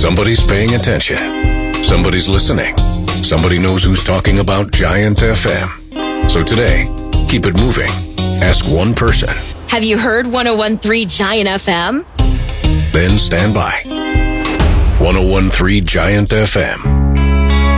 Somebody's paying attention. Somebody's listening. Somebody knows who's talking about Giant FM. So today, keep it moving. Ask one person. Have you heard 101.3 Giant FM? Then stand by. 101.3 Giant FM.